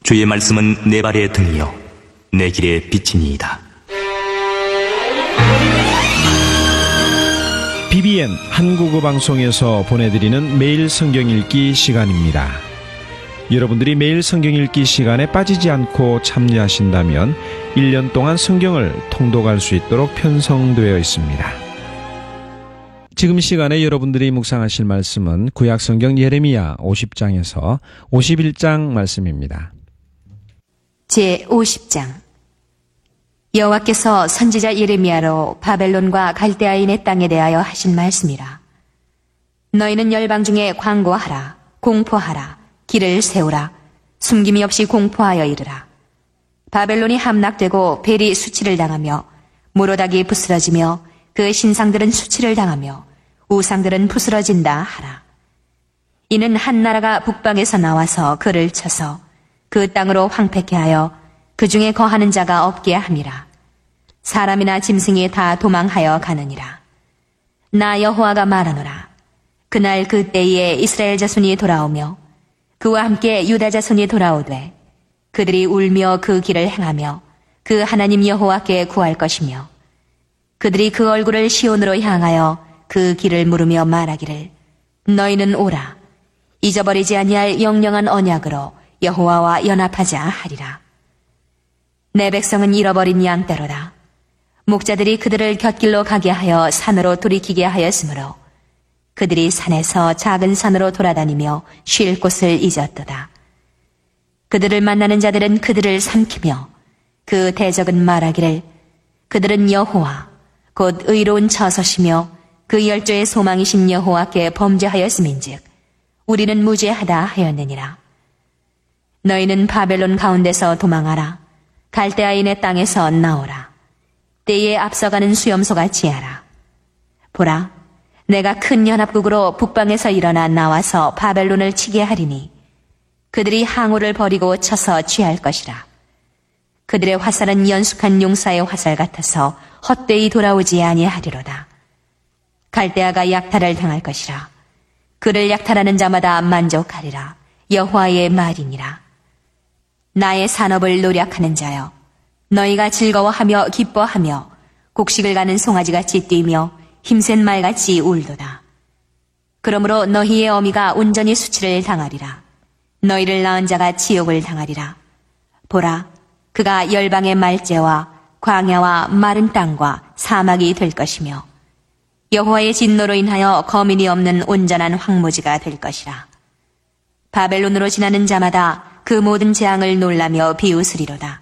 주의 말씀은 내 발의 등이요 내 길의 빛이니이다. BBN 한국어 방송에서 보내드리는 매일 성경 읽기 시간입니다. 여러분들이 매일 성경 읽기 시간에 빠지지 않고 참여하신다면 1년 동안 성경을 통독할 수 있도록 편성되어 있습니다. 지금 시간에 여러분들이 묵상하실 말씀은 구약성경 예레미야 50장에서 51장 말씀입니다. 제50장. 여호와께서 선지자 예레미야로 바벨론과 갈대아인의 땅에 대하여 하신 말씀이라. 너희는 열방 중에 광고하라, 공포하라, 길을 세우라, 숨김이 없이 공포하여 이르라. 바벨론이 함락되고 벨이 수치를 당하며 모로닥이 부스러지며 그 신상들은 수치를 당하며 우상들은 부스러진다 하라. 이는 한 나라가 북방에서 나와서 그를 쳐서 그 땅으로 황폐케 하여 그 중에 거하는 자가 없게 함이라. 사람이나 짐승이 다 도망하여 가느니라. 나 여호와가 말하노라. 그날 그때에 이스라엘 자손이 돌아오며 그와 함께 유다 자손이 돌아오되 그들이 울며 그 길을 행하며 그 하나님 여호와께 구할 것이며 그들이 그 얼굴을 시온으로 향하여 그 길을 물으며 말하기를 너희는 오라. 잊어버리지 아니할 영영한 언약으로 여호와와 연합하자 하리라. 내 백성은 잃어버린 양떼로다. 목자들이 그들을 곁길로 가게 하여 산으로 돌이키게 하였으므로 그들이 산에서 작은 산으로 돌아다니며 쉴 곳을 잊었도다. 그들을 만나는 자들은 그들을 삼키며 그 대적은 말하기를 그들은 여호와 곧 의로운 처소시며 그 열조의 소망이신 여호와께 범죄하였음인즉 우리는 무죄하다 하였느니라. 너희는 바벨론 가운데서 도망하라. 갈대아인의 땅에서 나오라. 때에 앞서가는 수염소같이 하라. 보라, 내가 큰 연합국으로 북방에서 일어나 나와서 바벨론을 치게 하리니 그들이 항우를 버리고 쳐서 취할 것이라. 그들의 화살은 연숙한 용사의 화살 같아서 헛되이 돌아오지 아니하리로다. 갈대아가 약탈을 당할 것이라. 그를 약탈하는 자마다 만족하리라. 여호와의 말이니라. 나의 산업을 노력하는 자여, 너희가 즐거워하며 기뻐하며 곡식을 가는 송아지같이 뛰며 힘센 말같이 울도다. 그러므로 너희의 어미가 온전히 수치를 당하리라. 너희를 낳은 자가 치욕을 당하리라. 보라, 그가 열방의 말제와 광야와 마른 땅과 사막이 될 것이며 여호와의 진노로 인하여 거민이 없는 온전한 황무지가 될 것이라. 바벨론으로 지나는 자마다 그 모든 재앙을 놀라며 비웃으리로다.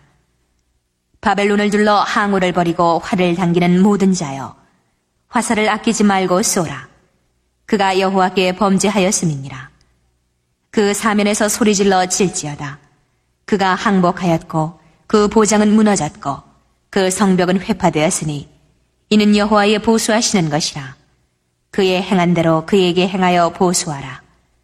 바벨론을 둘러 항우를 버리고 활을 당기는 모든 자여, 화살을 아끼지 말고 쏘라. 그가 여호와께 범죄하였음이니라. 그 사면에서 소리질러 칠지어다. 그가 항복하였고 그 보장은 무너졌고 그 성벽은 회파되었으니 이는 여호와의 보수하시는 것이라. 그의 행한 대로 그에게 행하여 보수하라.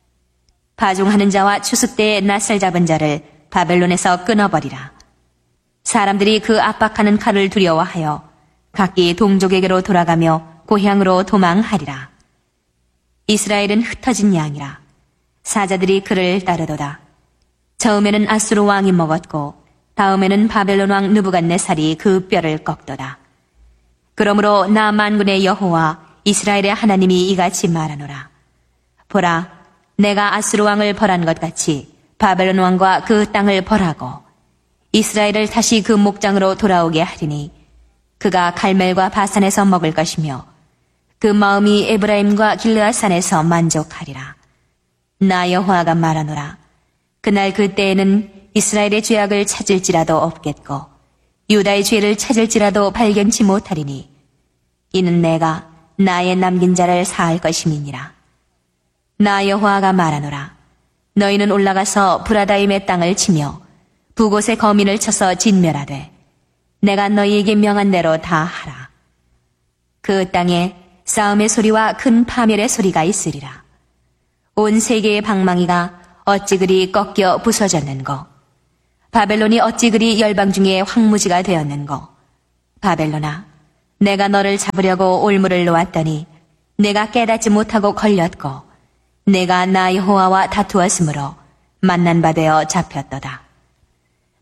파종하는 자와 추수 때에 낯을 잡은 자를 바벨론에서 끊어버리라. 사람들이 그 압박하는 칼을 두려워하여 각기 동족에게로 돌아가며 고향으로 도망하리라. 이스라엘은 흩어진 양이라. 사자들이 그를 따르도다. 처음에는 아수르 왕이 먹었고 다음에는 바벨론 왕 느부갓네살이 그 뼈를 꺾도다. 그러므로 나 만군의 여호와 이스라엘의 하나님이 이같이 말하노라. 보라, 내가 아수르 왕을 벌한 것 같이 바벨론 왕과 그 땅을 벌하고 이스라엘을 다시 그 목장으로 돌아오게 하리니 그가 갈멜과 바산에서 먹을 것이며 그 마음이 에브라임과 길르앗산에서 만족하리라. 나 여호와가 말하노라. 그날 그때에는 이스라엘의 죄악을 찾을지라도 없겠고 유다의 죄를 찾을지라도 발견치 못하리니 이는 내가 나의 남긴 자를 사할 것임이니라. 나 여호와가 말하노라. 너희는 올라가서 브라다임의 땅을 치며 북곳의 거민을 쳐서 진멸하되 내가 너희에게 명한 대로 다 하라. 그 땅에 싸움의 소리와 큰 파멸의 소리가 있으리라. 온 세계의 방망이가 어찌 그리 꺾여 부서졌는고, 바벨론이 어찌 그리 열방 중에 황무지가 되었는고. 바벨론아, 내가 너를 잡으려고 올무를 놓았더니 내가 깨닫지 못하고 걸렸고 내가 나 여호와와 다투었으므로 만난 바 되어 잡혔도다.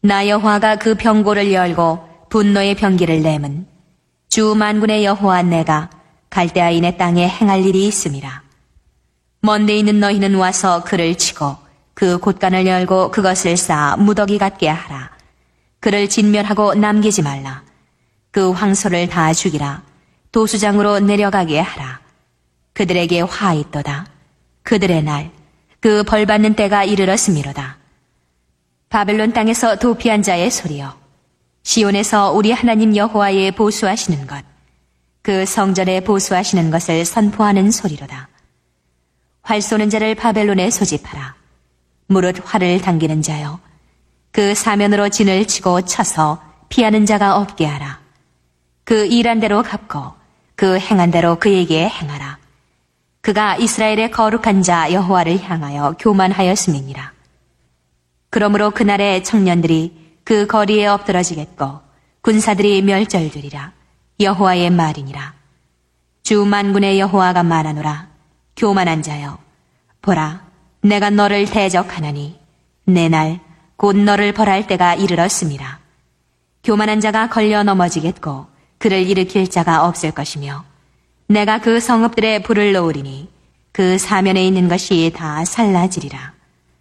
나 여호와가 그 병고를 열고 분노의 병기를 내면 주 만군의 여호와 내가 갈대아인의 땅에 행할 일이 있음이라. 먼데 있는 너희는 와서 그를 치고 그 곳간을 열고 그것을 쌓아 무더기 같게 하라. 그를 진멸하고 남기지 말라. 그 황소를 다 죽이라. 도수장으로 내려가게 하라. 그들에게 화 있도다. 그들의 날, 그 벌받는 때가 이르렀음이로다. 바벨론 땅에서 도피한 자의 소리여, 시온에서 우리 하나님 여호와의 보수하시는 것, 그 성전에 보수하시는 것을 선포하는 소리로다. 활 쏘는 자를 바벨론에 소집하라. 무릇 활을 당기는 자여, 그 사면으로 진을 치고 쳐서 피하는 자가 없게 하라. 그 일한 대로 갚고 그 행한 대로 그에게 행하라. 그가 이스라엘의 거룩한 자 여호와를 향하여 교만하였음이니라. 그러므로 그날에 청년들이 그 거리에 엎드러지겠고 군사들이 멸절되리라. 여호와의 말이니라. 주 만군의 여호와가 말하노라. 교만한 자여, 보라, 내가 너를 대적하나니 내 날 곧 너를 벌할 때가 이르렀음이라. 교만한 자가 걸려 넘어지겠고 그를 일으킬 자가 없을 것이며 내가 그 성읍들에 불을 놓으리니 그 사면에 있는 것이 다 살라지리라.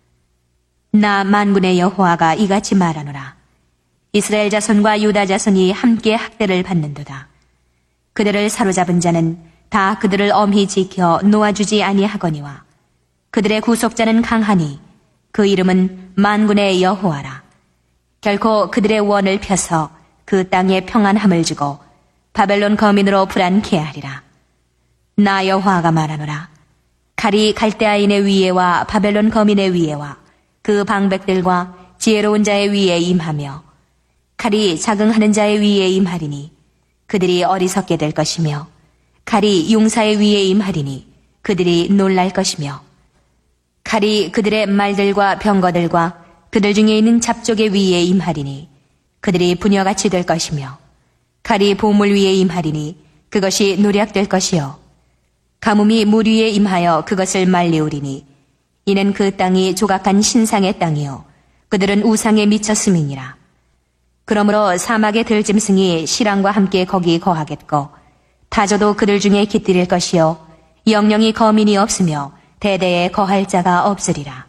나 만군의 여호와가 이같이 말하노라. 이스라엘 자손과 유다 자손이 함께 학대를 받는도다. 그들을 사로잡은 자는 다 그들을 엄히 지켜 놓아주지 아니하거니와 그들의 구속자는 강하니 그 이름은 만군의 여호와라. 결코 그들의 원을 펴서 그 땅에 평안함을 주고 바벨론 거민으로 불안케 하리라. 나 여호와가 말하노라. 칼이 갈대아인의 위에와 바벨론 거민의 위에와 그 방백들과 지혜로운 자의 위에 임하며 칼이 자긍하는 자의 위에 임하리니 그들이 어리석게 될 것이며 칼이 용사의 위에 임하리니 그들이 놀랄 것이며 칼이 그들의 말들과 병거들과 그들 중에 있는 잡족의 위에 임하리니 그들이 부녀같이 될 것이며 칼이 보물 위에 임하리니 그것이 노략될 것이요 가뭄이 물 위에 임하여 그것을 말리우리니 이는 그 땅이 조각한 신상의 땅이요 그들은 우상에 미쳤음이니라. 그러므로 사막의 들짐승이 실랑과 함께 거기 거하겠고 다저도 그들 중에 깃들일 것이요 영영이 거민이 없으며 대대에 거할 자가 없으리라.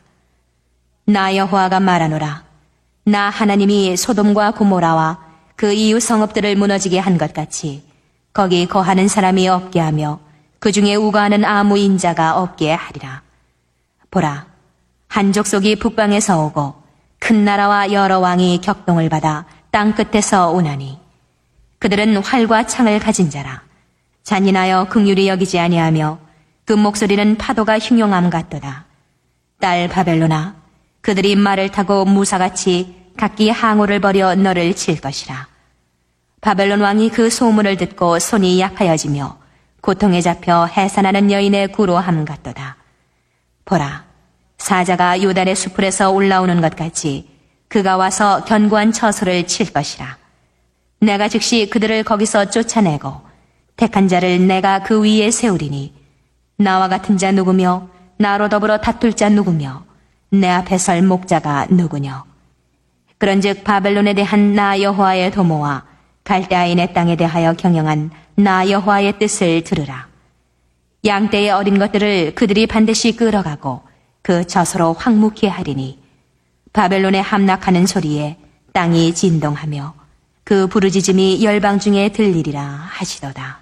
나 여호와가 말하노라. 나 하나님이 소돔과 고모라와 그 이웃 성읍들을 무너지게 한 것 같이 거기 거하는 사람이 없게 하며 그 중에 우거하는 아무 인자가 없게 하리라. 보라, 한 족속이 북방에서 오고 큰 나라와 여러 왕이 격동을 받아 땅 끝에서 오나니 그들은 활과 창을 가진 자라. 잔인하여 긍휼히 여기지 아니하며 그 목소리는 파도가 흉용함 같도다. 딸 바벨로나, 그들이 말을 타고 무사같이 각기 항우를 벌여 너를 칠 것이라. 바벨론 왕이 그 소문을 듣고 손이 약하여지며 고통에 잡혀 해산하는 여인의 구로함 같도다. 보라, 사자가 요단의 수풀에서 올라오는 것 같이 그가 와서 견고한 처소를 칠 것이라. 내가 즉시 그들을 거기서 쫓아내고 택한 자를 내가 그 위에 세우리니 나와 같은 자 누구며 나로 더불어 다툴 자 누구며 내 앞에 설 목자가 누구뇨. 그런즉 바벨론에 대한 나 여호와의 도모와 갈대아인의 땅에 대하여 경영한 나 여호와의 뜻을 들으라. 양떼의 어린 것들을 그들이 반드시 끌어가고 그 저서로 황무케 하리니 바벨론에 함락하는 소리에 땅이 진동하며 그 부르짖음이 열방 중에 들리리라 하시도다.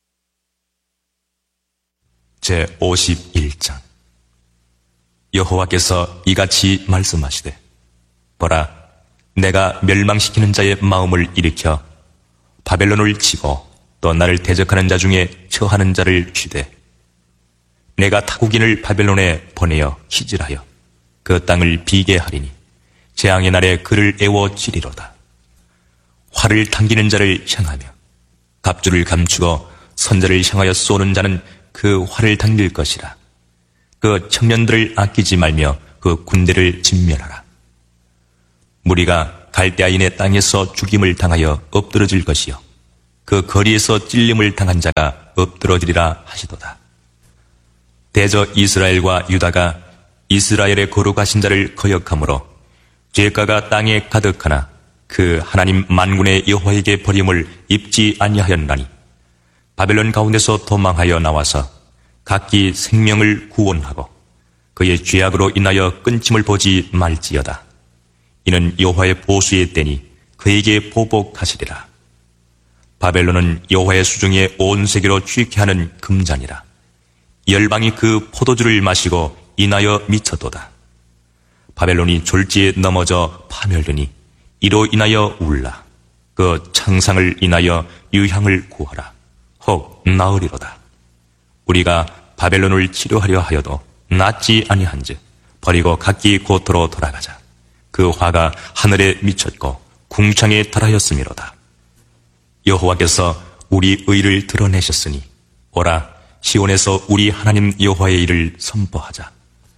제51장 여호와께서 이같이 말씀하시되 보라, 내가 멸망시키는 자의 마음을 일으켜 바벨론을 치고 또 나를 대적하는 자 중에 처하는 자를 쥐되 내가 타국인을 바벨론에 보내어 희질하여 그 땅을 비게 하리니 재앙의 날에 그를 애워찌리로다. 활을 당기는 자를 향하며 갑주를 감추고 선자를 향하여 쏘는 자는 그 활을 당길 것이라. 그 청년들을 아끼지 말며 그 군대를 진멸하라. 무리가 갈대아인의 땅에서 죽임을 당하여 엎드러질 것이요 그 거리에서 찔림을 당한 자가 엎드러지리라 하시도다. 대저 이스라엘과 유다가 이스라엘의 거룩하신 자를 거역함으로 죄가가 땅에 가득하나 그 하나님 만군의 여호와에게 버림을 입지 아니하였나니 바벨론 가운데서 도망하여 나와서 각기 생명을 구원하고 그의 죄악으로 인하여 끊짐을 보지 말지어다. 이는 여호와의 보수의 때니 그에게 보복하시리라. 바벨론은 여호와의 수중에 온 세계로 취케 하는 금잔이라. 열방이 그 포도주를 마시고 인하여 미쳤도다. 바벨론이 졸지에 넘어져 파멸되니 이로 인하여 울라. 그 창상을 인하여 유향을 구하라. 혹 나으리로다. 우리가 바벨론을 치료하려 하여도 낫지 아니한즉 버리고 각기 고토로 돌아가자. 그 화가 하늘에 미쳤고 궁창에 달하였음이로다. 여호와께서 우리 의를 드러내셨으니 오라 시온에서 우리 하나님 여호와의 일을 선포하자.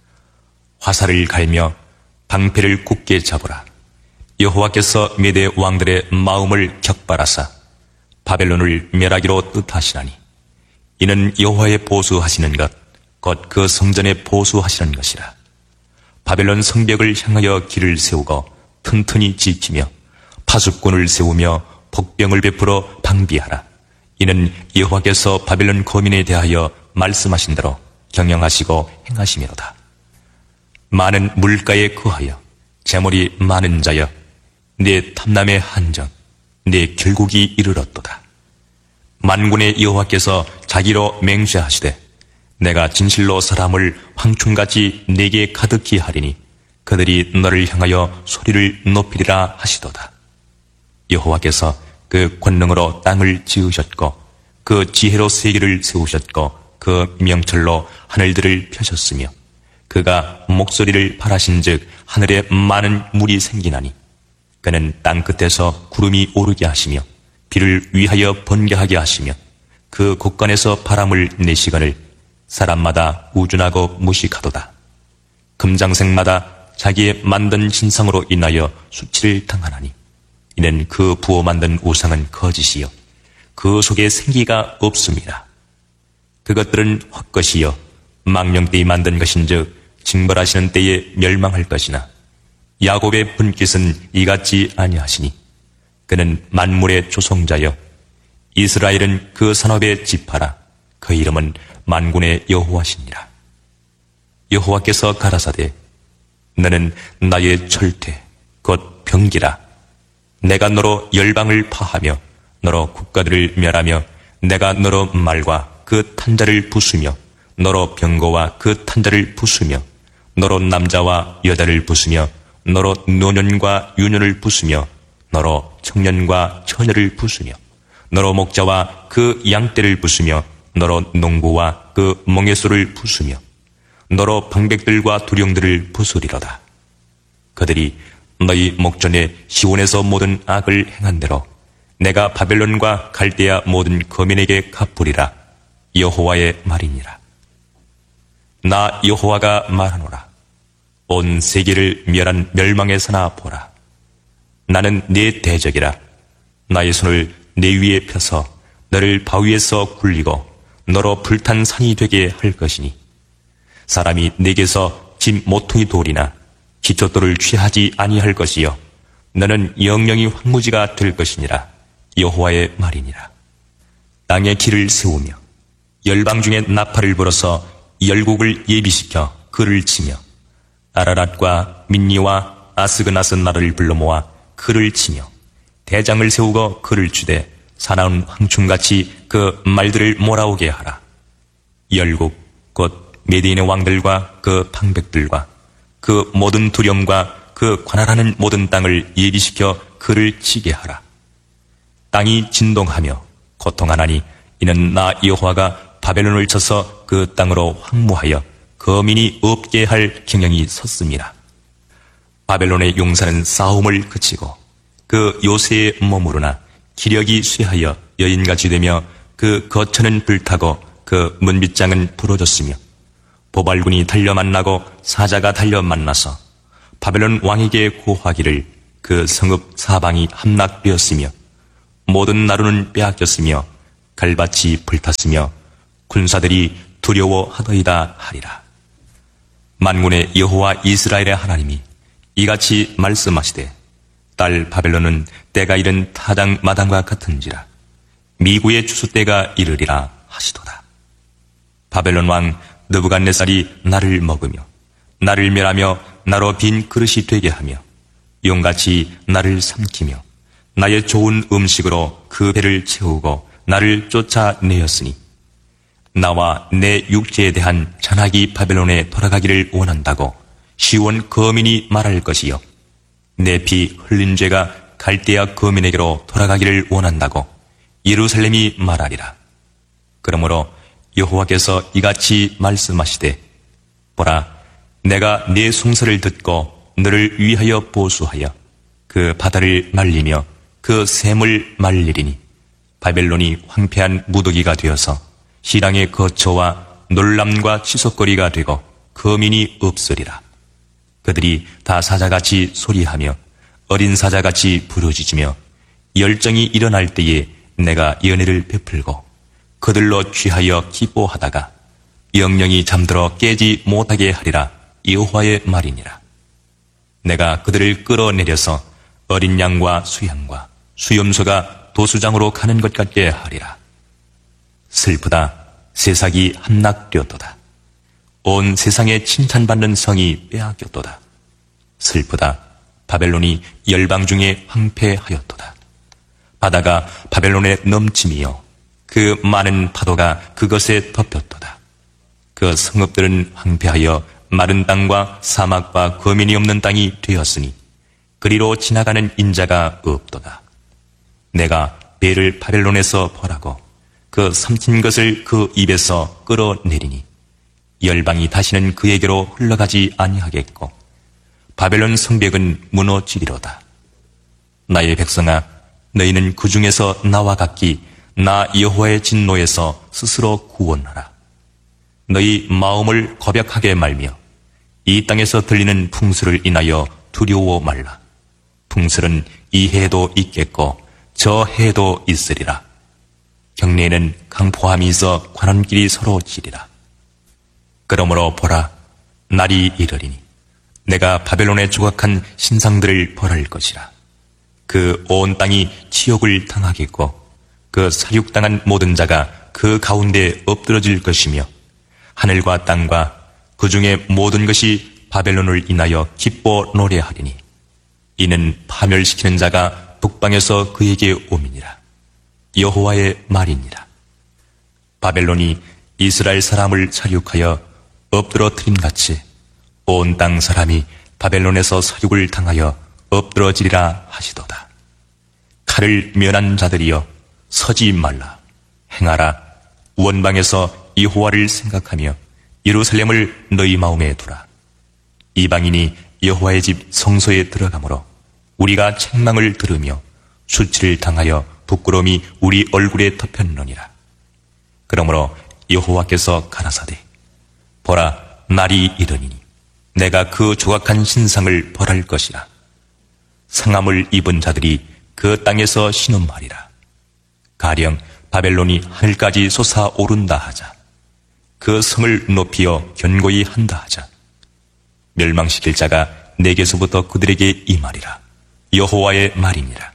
화살을 갈며 방패를 굳게 잡으라. 여호와께서 메대 왕들의 마음을 격발하사 바벨론을 멸하기로 뜻하시나니 이는 여호와의 보수하시는 것 곧 그 성전에 보수하시는 것이라. 바벨론 성벽을 향하여 길을 세우고 튼튼히 지키며 파수꾼을 세우며 복병을 베풀어 방비하라. 이는 여호와께서 바벨론 거민에 대하여 말씀하신 대로 경영하시고 행하심이로다. 많은 물가에 거하여 재물이 많은 자여 내 탐남의 한정 내 결국이 이르렀도다. 만군의 여호와께서 자기로 맹세하시되 내가 진실로 사람을 황충같이 내게 가득히 하리니 그들이 너를 향하여 소리를 높이리라 하시도다. 여호와께서 그 권능으로 땅을 지으셨고 그 지혜로 세계를 세우셨고 그 명철로 하늘들을 펴셨으며 그가 목소리를 발하신즉 하늘에 많은 물이 생기나니 그는 땅 끝에서 구름이 오르게 하시며 비를 위하여 번개하게 하시며 그 곳간에서 바람을 내시거늘 사람마다 우준하고 무식하도다. 금장색마다 자기의 만든 신상으로 인하여 수치를 당하나니 이는 그 부어 만든 우상은 거짓이요 그 속에 생기가 없습니다. 그것들은 헛것이요 망령되이 만든 것인즉 징벌하시는 때에 멸망할 것이나 야곱의 분깃은 이같지 아니하시니 그는 만물의 조성자여 이스라엘은 그 산업의 지파라. 그 이름은 만군의 여호와시니라. 여호와께서 가라사대 너는 나의 철퇴 곧 병기라. 내가 너로 열방을 파하며 너로 국가들을 멸하며 내가 너로 말과 그 탄자를 부수며 너로 병거와 그 탄자를 부수며 너로 남자와 여자를 부수며 너로 노년과 유년을 부수며 너로 청년과 처녀를 부수며 너로 목자와 그 양떼를 부수며 너로 농부와 그 멍에소를 부수며 너로 방백들과 두령들을 부수리로다. 그들이 너희 목전에 시온에서 모든 악을 행한 대로 내가 바벨론과 갈대아 모든 거민에게 갚으리라. 여호와의 말이니라. 나 여호와가 말하노라. 온 세계를 멸한 멸망의 사나 보라. 나는 네 대적이라. 나의 손을 내 위에 펴서 너를 바위에서 굴리고 너로 불탄 산이 되게 할 것이니 사람이 내게서 집 모퉁이 돌이나 기초돌을 취하지 아니할 것이요 너는 영영이 황무지가 될 것이니라. 여호와의 말이니라. 땅에 길을 세우며 열방 중에 나팔을 불어서 열국을 예비시켜 그를 치며 아라랏과 민니와 아스그나스 나라를 불러 모아 그를 치며 대장을 세우고 그를 주되 사나운 황충같이 그 말들을 몰아오게 하라. 열국 곧 메디인의 왕들과 그 방백들과 그 모든 두령과 그 관할하는 모든 땅을 예비시켜 그를 치게 하라. 땅이 진동하며 고통하나니 이는 나 여호와가 바벨론을 쳐서 그 땅으로 황무하여 거민이 없게 할 경영이 섰습니다. 바벨론의 용사는 싸움을 그치고 그 요새에 머무르나 기력이 쇠하여 여인같이 되며 그 거처는 불타고 그 문빗장은 부러졌으며 보발군이 달려 만나고 사자가 달려 만나서 바벨론 왕에게 고하기를 그 성읍 사방이 함락되었으며 모든 나루는 빼앗겼으며 갈밭이 불탔으며 군사들이 두려워하더이다 하리라. 만군의 여호와 이스라엘의 하나님이 이같이 말씀하시되 딸 바벨론은 때가 이른 타당 마당과 같은지라 미구의 추수 때가 이르리라 하시도다. 바벨론 왕 느부갓네살이 나를 먹으며 나를 멸하며 나로 빈 그릇이 되게 하며 용같이 나를 삼키며 나의 좋은 음식으로 그 배를 채우고 나를 쫓아내었으니 나와 내 육체에 대한 잔악이 바벨론에 돌아가기를 원한다고 시온 거민이 말할 것이요 내 피 흘린 죄가 갈대아 거민에게로 돌아가기를 원한다고 예루살렘이 말하리라. 그러므로 여호와께서 이같이 말씀하시되 보라 내가 네 송사를 듣고 너를 위하여 보수하여 그 바다를 말리며 그 샘을 말리리니 바벨론이 황폐한 무더기가 되어서 시랑의 거처와 놀람과 치솟거리가 되고 거민이 없으리라. 그들이 다 사자같이 소리하며 어린 사자같이 부르짖으며 열정이 일어날 때에 내가 연회를 베풀고 그들로 취하여 기뻐하다가 영영이 잠들어 깨지 못하게 하리라. 여호와의 말이니라. 내가 그들을 끌어내려서 어린 양과 수양과 수염소가 도수장으로 가는 것 같게 하리라. 슬프다. 세상이 함락되었도다. 온 세상에 칭찬받는 성이 빼앗겼도다. 슬프다. 바벨론이 열방 중에 황폐하였도다. 바다가 바벨론에 넘침이요 그 많은 파도가 그것에 덮였도다. 그 성읍들은 황폐하여 마른 땅과 사막과 거민이 없는 땅이 되었으니 그리로 지나가는 인자가 없도다. 내가 배를 바벨론에서 벌하고 그 삼킨 것을 그 입에서 끌어내리니 열방이 다시는 그에게로 흘러가지 아니하겠고 바벨론 성벽은 무너지리로다. 나의 백성아 너희는 그 중에서 나와 같기 나 여호와의 진노에서 스스로 구원하라. 너희 마음을 고백하게 말며 이 땅에서 들리는 풍수를 인하여 두려워 말라. 풍수는 이 해도 있겠고 저 해도 있으리라. 경내에는 강포함이 있어 관원끼리 서로 지리라. 그러므로 보라 날이 이르리니 내가 바벨론에 조각한 신상들을 벌할 것이라. 그 온 땅이 치욕을 당하겠고 그 살육당한 모든 자가 그 가운데 엎드러질 것이며 하늘과 땅과 그 중에 모든 것이 바벨론을 인하여 기뻐 노래하리니 이는 파멸시키는 자가 북방에서 그에게 오미니라. 여호와의 말이니라. 바벨론이 이스라엘 사람을 살육하여 엎드러뜨림같이 온 땅 사람이 바벨론에서 살육을 당하여 엎드러지리라 하시도다. 칼을 면한 자들이여 서지 말라. 행하라. 원방에서 여호와를 생각하며 예루살렘을 너희 마음에 두라. 이방인이 여호와의 집 성소에 들어가므로 우리가 책망을 들으며 수치를 당하여 부끄러움이 우리 얼굴에 덮였느니라. 그러므로 여호와께서 가라사대 보라 날이 이르니니 내가 그 조각한 신상을 벌할 것이라. 상함을 입은 자들이 그 땅에서 신음하리라. 가령 바벨론이 하늘까지 솟아오른다 하자. 그 성을 높이어 견고히 한다 하자. 멸망시킬 자가 내게서부터 그들에게 임하리라. 여호와의 말이니라.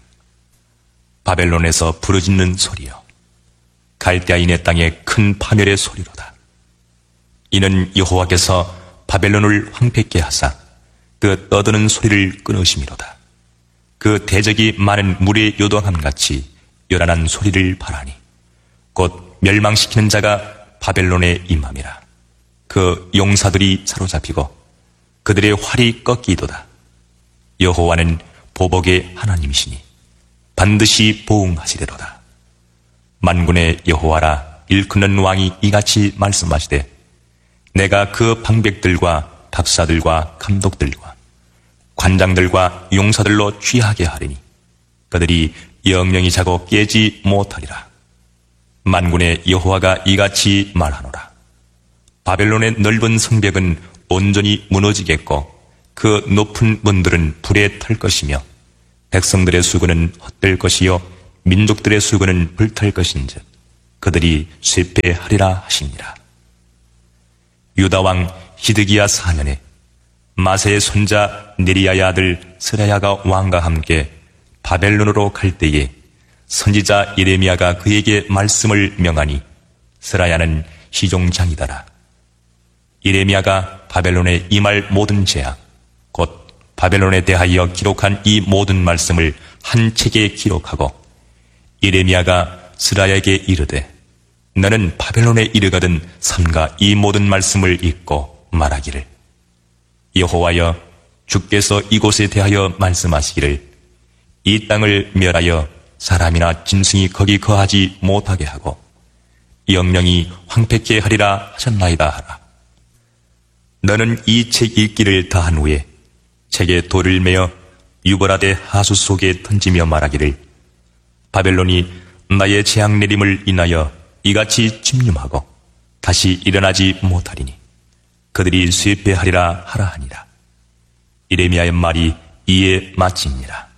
바벨론에서 부르짖는 소리여 갈대아인의 땅에 큰 파멸의 소리로다. 이는 여호와께서 바벨론을 황폐케 하사 그 떠드는 소리를 끊으심이로다. 그 대적이 많은 물의 요동함같이 요란한 소리를 바라니 곧 멸망시키는 자가 바벨론에 임함이라. 그 용사들이 사로잡히고 그들의 활이 꺾이도다. 여호와는 보복의 하나님이시니 반드시 보응하시리로다. 만군의 여호와라 일컫는 왕이 이같이 말씀하시되 내가 그 방백들과 박사들과 감독들과 관장들과 용사들로 취하게 하리니 그들이 영영이 자고 깨지 못하리라. 만군의 여호와가 이같이 말하노라. 바벨론의 넓은 성벽은 온전히 무너지겠고 그 높은 문들은 불에 탈 것이며 백성들의 수군은 헛될 것이요 민족들의 수군은 불탈 것인즉 그들이 쇠폐하리라 하시니라. 유다왕 히드기야 4년에 마세의 손자 네리야의 아들 스라야가 왕과 함께 바벨론으로 갈 때에 선지자 예레미야가 그에게 말씀을 명하니 스라야는 시종장이더라. 예레미야가 바벨론에 임할 모든 재앙, 곧 바벨론에 대하여 기록한 이 모든 말씀을 한 책에 기록하고 예레미야가 스라야에게 이르되 너는 바벨론에 이르거든 삼가 이 모든 말씀을 읽고 말하기를 여호와여 주께서 이곳에 대하여 말씀하시기를 이 땅을 멸하여 사람이나 짐승이 거기 거하지 못하게 하고 영영이 황폐케 하리라 하셨나이다 하라. 너는 이 책 읽기를 다한 후에 책에 돌을 매어 유브라데 하수 속에 던지며 말하기를 바벨론이 나의 재앙 내림을 인하여 이같이 침륜하고 다시 일어나지 못하리니 그들이 쇠폐하리라 하라 하니라. 예레미야의 말이 이에 마치니라.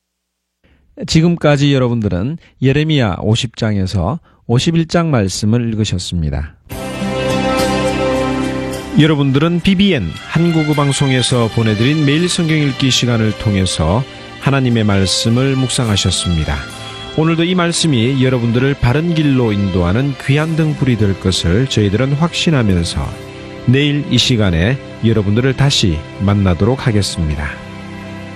지금까지 여러분들은 예레미야 50장에서 51장 말씀을 읽으셨습니다. 여러분들은 BBN 한국어 방송에서 보내드린 매일 성경 읽기 시간을 통해서 하나님의 말씀을 묵상하셨습니다. 오늘도 이 말씀이 여러분들을 바른 길로 인도하는 귀한 등불이 될 것을 저희들은 확신하면서 내일 이 시간에 여러분들을 다시 만나도록 하겠습니다.